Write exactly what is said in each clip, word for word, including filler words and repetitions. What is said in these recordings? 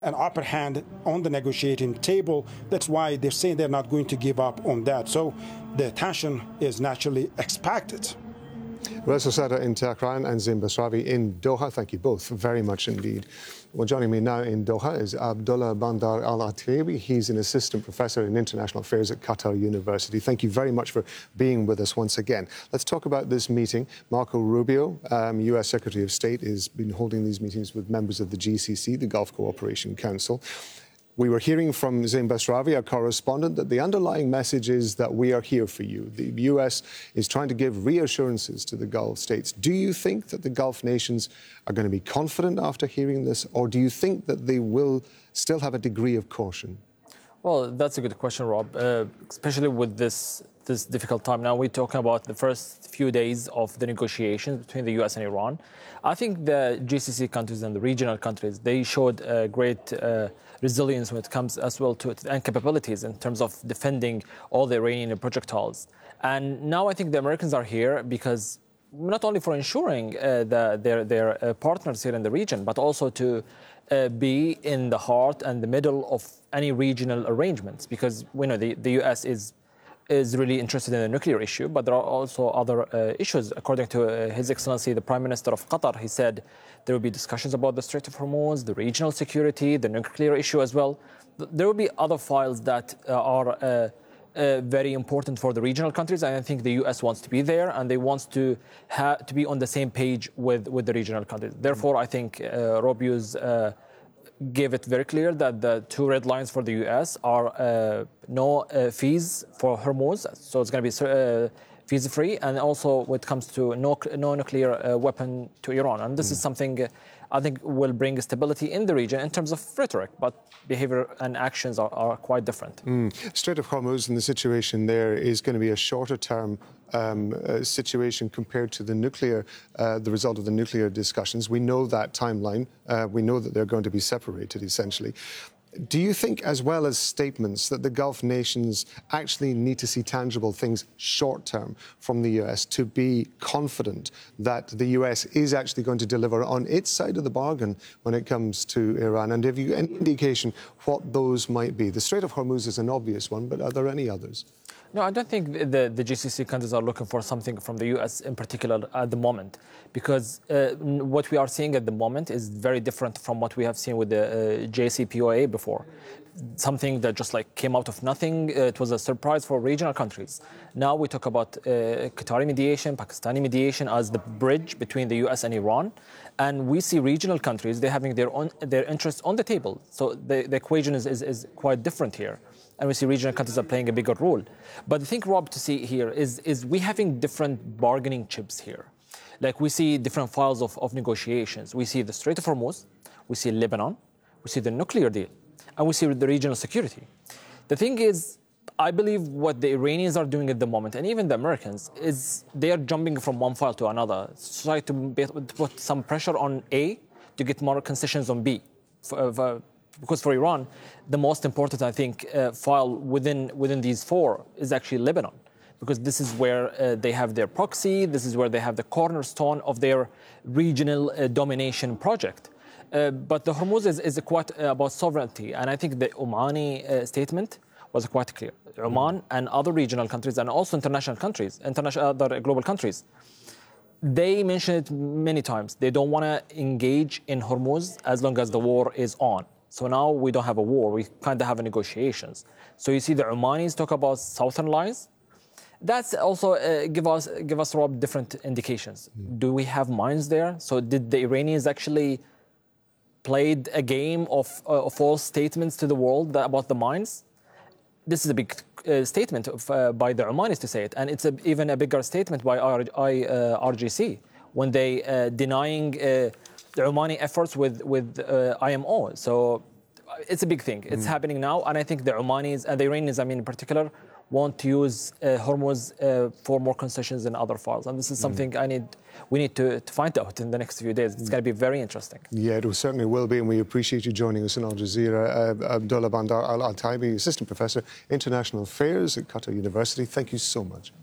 an upper hand on the negotiating table. That's why they're saying they're not going to give up on that. So the tension is naturally expected. Reza Sadr in Tehran and Zain Basrawi in Doha. Thank you both very much indeed. Well, joining me now in Doha is Abdullah Bandar Al-Ataibi. He's an assistant professor in international affairs at Qatar University. Thank you very much for being with us once again. Let's talk about this meeting. Marco Rubio, um, U S Secretary of State, has been holding these meetings with members of the G C C, the Gulf Cooperation Council. We were hearing from Zain Basrawi, our correspondent, that the underlying message is that we are here for you. The U S is trying to give reassurances to the Gulf states. Do you think that the Gulf nations are going to be confident after hearing this, or do you think that they will still have a degree of caution? Well, that's a good question, Rob, uh, especially with this this difficult time. Now we're talking about the first few days of the negotiations between the U S and Iran. I think the G C C countries and the regional countries, they showed uh, great uh, resilience when it comes as well to and capabilities in terms of defending all the Iranian projectiles. And now I think the Americans are here because not only for ensuring uh, the, their, their uh, partners here in the region, but also to uh, be in the heart and the middle of any regional arrangements, because we know the, the U S is is really interested in the nuclear issue, but there are also other uh, issues. According to uh, His Excellency, the Prime Minister of Qatar, he said there will be discussions about the Strait of Hormuz, the regional security, the nuclear issue as well. There will be other files that uh, are uh, uh, very important for the regional countries, and I think the U S wants to be there, and they want to ha- to be on the same page with, with the regional countries. Therefore, I think uh, Rubio's uh, gave it very clear that the two red lines for the U S are uh, no uh, fees for Hormuz, so it's going to be uh, fees-free, and also when it comes to no, no nuclear uh, weapon to Iran. And this mm. is something uh, I think will bring stability in the region in terms of rhetoric, but behavior and actions are, are quite different. Mm. Strait of Hormuz and the situation there is going to be a shorter-term um, uh, situation compared to the nuclear, uh, the result of the nuclear discussions. We know that timeline. Uh, we know that they're going to be separated, essentially. Do you think, as well as statements, that the Gulf nations actually need to see tangible things short-term from the U S to be confident that the U S is actually going to deliver on its side of the bargain when it comes to Iran? And have you any indication what those might be? The Strait of Hormuz is an obvious one, but are there any others? No, I don't think the, the G C C countries are looking for something from the U S in particular at the moment, because uh, what we are seeing at the moment is very different from what we have seen with the uh, J C P O A before. Something that just like came out of nothing. Uh, it was a surprise for regional countries. Now we talk about uh, Qatari mediation, Pakistani mediation as the bridge between the U S and Iran. And we see regional countries, they're having their own their interests on the table. So the, the equation is, is, is quite different here. And we see regional countries are playing a bigger role. But the thing, Rob, to see here is, is we having different bargaining chips here. Like we see different files of, of negotiations. We see the Strait of Hormuz, we see Lebanon, we see the nuclear deal, and we see the regional security. The thing is, I believe what the Iranians are doing at the moment, and even the Americans, is they are jumping from one file to another, trying to, be, to put some pressure on A to get more concessions on B. For, for, Because for Iran, the most important, I think, uh, file within within these four is actually Lebanon, because this is where uh, they have their proxy, this is where they have the cornerstone of their regional uh, domination project. Uh, but the Hormuz is, is quite uh, about sovereignty, and I think the Omani uh, statement was quite clear. Oman and other regional countries, and also international countries, international other global countries, they mention it many times. They don't want to engage in Hormuz as long as the war is on. So now we don't have a war, we kind of have negotiations. So you see the Omanis talk about southern lines. That's also uh, give us, give us, Rob, different indications. Mm. Do we have mines there? So did the Iranians actually played a game of, uh, of false statements to the world that, about the mines? This is a big uh, statement of, uh, by the Omanis to say it. And it's a, even a bigger statement by R, I, uh, R G C when they uh, denying uh, the Omani efforts with, with uh, I M O. So it's a big thing. It's mm. happening now. And I think the Omanis and the Iranians, I mean, in particular, want to use uh, Hormuz uh, for more concessions than other files. And this is something mm. I need, we need to, to find out in the next few days. It's mm. going to be very interesting. Yeah, it certainly will be. And we appreciate you joining us in Al Jazeera. Uh, Abdullah Bandar Al-Ataibi, Assistant Professor, International Affairs at Qatar University. Thank you so much.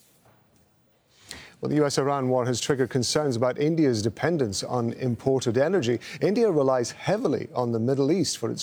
Well, the U S Iran war has triggered concerns about India's dependence on imported energy. India relies heavily on the Middle East for its